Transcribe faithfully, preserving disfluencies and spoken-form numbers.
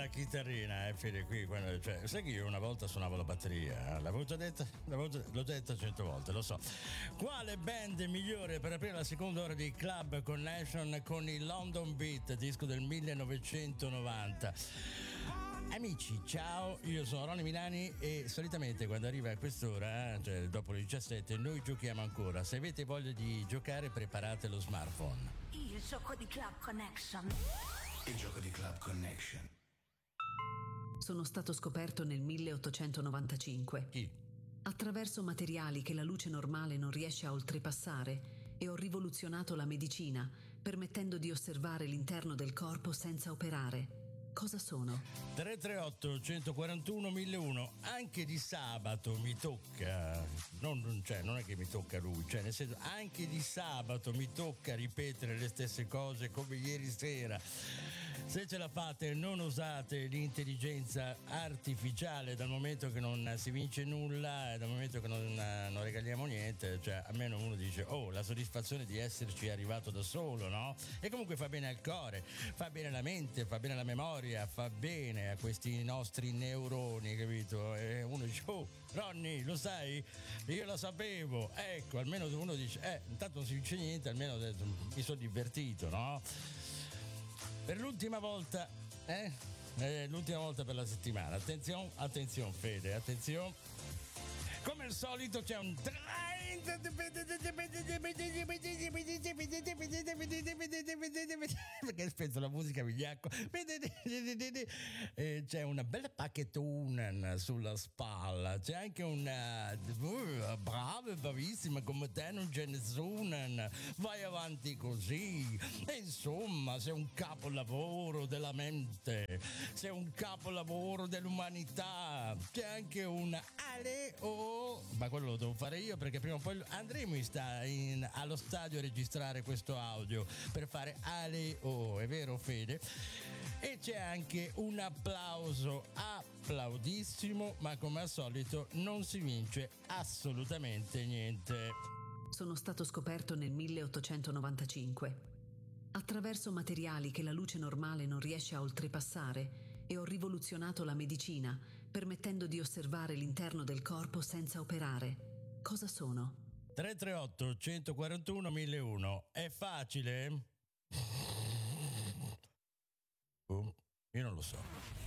la chitarrina, eh, Fede, qui, quando, cioè, sai che io una volta suonavo la batteria, eh? L'avevo già detta, l'avevo già, l'ho detta cento volte, lo so. Quale band migliore per aprire la seconda ora di Club Connection con il London Beat, disco del millenovecentonovanta? Amici, ciao, io sono Ronny Milani e solitamente quando arriva a quest'ora, cioè dopo le diciassette, noi giochiamo ancora. Se avete voglia di giocare, preparate lo smartphone. Il gioco di Club Connection. Il gioco di Club Connection. Sono stato scoperto nel milleottocentonovantacinque. Chi? Attraverso materiali che la luce normale non riesce a oltrepassare e ho rivoluzionato la medicina, permettendo di osservare l'interno del corpo senza operare. Cosa sono? tre tre otto, uno quattro uno, mille uno. Anche di sabato mi tocca, non, cioè, non è che mi tocca lui, cioè nel senso, anche di sabato mi tocca ripetere le stesse cose come ieri sera. Se ce la fate, non usate l'intelligenza artificiale, dal momento che non si vince nulla e dal momento che non, non regaliamo niente, cioè almeno uno dice oh, la soddisfazione di esserci arrivato da solo, no? E comunque fa bene al cuore, fa bene alla mente, fa bene alla memoria, fa bene a questi nostri neuroni, capito? E uno dice oh, Ronny, lo sai? Io lo sapevo. Ecco, almeno uno dice eh, intanto non si vince niente, almeno mi sono divertito, no? Per l'ultima volta, eh? eh? L'ultima volta per la settimana. Attenzione, attenzione, Fede, attenzione. Come al solito c'è un perché hai spento la musica, vigliacco. Eh, c'è una bella pacchettona sulla spalla, c'è anche una uh, brava, bravissima, come te non c'è nessuna, vai avanti così. E insomma, sei un capolavoro della mente, sei un capolavoro dell'umanità. C'è anche un ale o, ma quello lo devo fare io perché prima o poi andremo in sta, in, allo stadio a registrare questo audio per fare ale o, è vero Fede? E c'è anche un applauso applaudissimo, ma come al solito non si vince assolutamente niente. Sono stato scoperto nel milleottocentonovantacinque. Attraverso materiali che la luce normale non riesce a oltrepassare e ho rivoluzionato la medicina, permettendo di osservare l'interno del corpo senza operare. Cosa sono? tre tre otto, uno quattro uno, mille uno. È facile? Uh, io non lo so.